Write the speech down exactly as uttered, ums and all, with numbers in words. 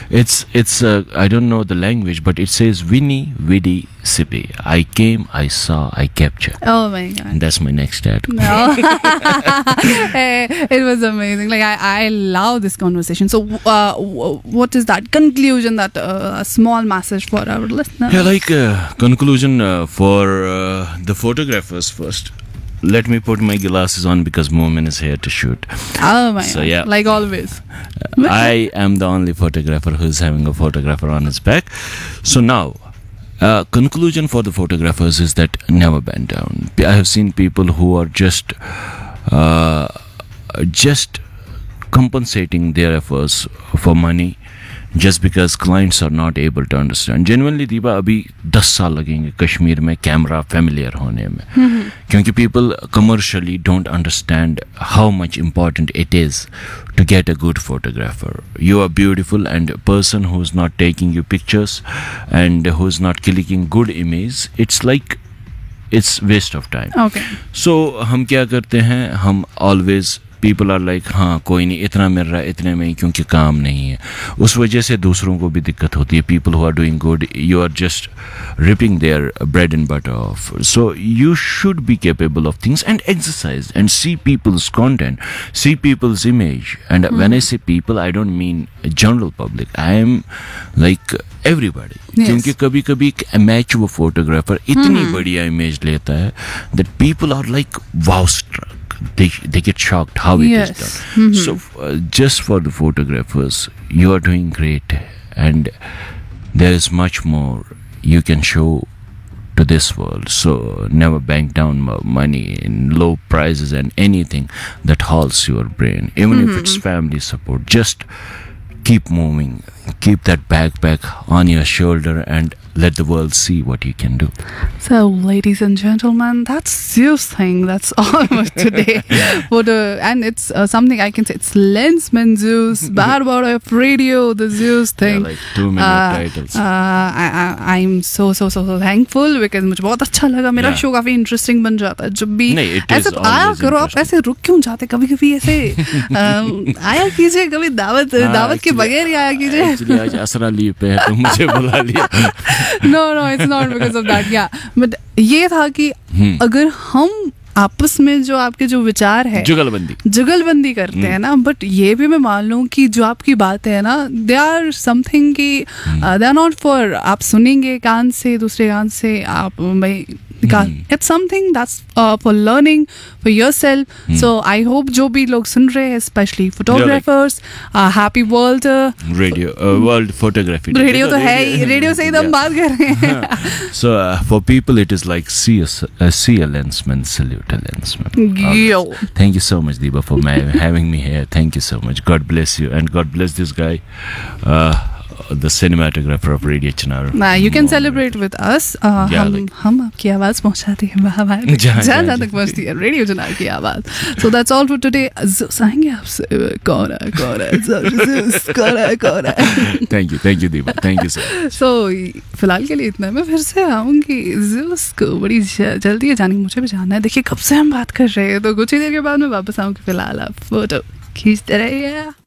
It's it's uh, I don't know the language, but it says Vini Vidi Sipi. I came, I saw, I captured. Oh my god. And that's my next tattoo. No. Hey, it was amazing. Like I, I love this conversation. So, uh, w- what is that conclusion? That uh, small message for our listeners. Yeah, like uh, conclusion uh, for uh, the photographers first. Let me put my glasses on because Moomin is here to shoot. Oh my So, god. yeah. Like always. I am the only photographer who's having a photographer on his back. So now, uh, conclusion for the photographers is that never bend down. I have seen people who are just, uh, just compensating their efforts for money just because clients are not able to understand. Genuinely, Deepa, अभी दस साल लगेंगे कश्मीर में camera familiar होने में, क्योंकि people commercially don't understand how much important it is to get a good photographer. You are beautiful, and a person who's not taking you pictures and who's not clicking good image, it's like it's waste of time. Okay. So हम क्या करते हैं, हम always people are like हाँ कोई नहीं, इतना मिल रहा है इतने में ही, क्योंकि काम नहीं है. उस वजह से दूसरों को भी दिक्कत होती है. People who are doing good, you are just ripping their bread and butter off. So you should be capable of things and exercise and see people's content, see people's image. And mm. when I say people, I don't mean general public. I am like everybody. Yes. क्योंकि कभी कभी एक amateur photographer इतनी बढ़िया image लेता है that people are like wow struck. They they get shocked how it yes. is done. Mm-hmm. So uh, just for the photographers, you are doing great, and there is much more you can show to this world. So never bank down money in low prices and anything that halts your brain, even mm-hmm. if it's family support. Just keep moving, keep that backpack on your shoulder, and let the world see what you can do. So, ladies and gentlemen, that's Zeus thing. That's all for today. For the, and it's uh, something I can say. It's Lensman Zeus, Bad About of Radio, the Zeus thing. Yeah, like two minute uh, titles. Uh, I, I, I'm so so so so thankful because मुझे बहुत अच्छा लगा. मेरा Yeah. Show काफी interesting बन जाता है जब भी. नहीं, it ऐसे is तो आया always करो, आप interesting. ऐसे रुक क्यों जाते? कभी कभी ऐसे अम, आया कीजिए, कभी दावत हाँ, दावत के actually- बगैर ही आया कीजिए. Actually, आज असरा लीव पे है तो मुझे बुला लिया. No, no, it's not because of that. Yeah, but ये था कि अगर हम आपस में जो आपके जो विचार है जुगलबंदी जुगलबंदी करते हैं ना, बट ये भी मैं मान लूँ कि जो आपकी बात है ना, दे आर समथिंग कि दे आर नॉट फॉर आप सुनेंगे कान से दूसरे कान से आप भाई निकाल. It's something that's for learning for yourself. So I hope जो भी लोग सुन रहे हैं, specially photographers, happy world radio world photography. Radio तो है ही, रेडियो से ही तो हम बात कर रहे हैं. So uh, for people it is like see a, uh, see a lensman, salute a lensman. Yo. Uh, thank you so much, Deepa, for my, having me here. Thank you so much. God bless you, and God bless this guy, uh, the cinematographer of Radio Chinar. Nah, you can celebrate with us. Uh, Yeah, हम like- हम आपकी आवाज पहुंचाते हैं बाहर बाहर जहाँ- जहाँ जहाँ- जहाँ तक पहुंचती है रेडियो चिनार की आवाज. So that's all for today. Zeus आएंगे आपसे. कौन है कौन है Zeus, कौन है कौन है. Thank you, thank you, Deepa. Thank you so much. So फिलहाल के लिए इतना. मैं फिर से आऊँगी. Zeus को बड़ी ज- जल्दी है जाने की, मुझे भी जाना है. देखिए कब से हम बात कर रहे हैं, तो कुछ ही देर के बाद मैं वापस आऊँगी. फिलहाल आप फोटो खींचते रहिए.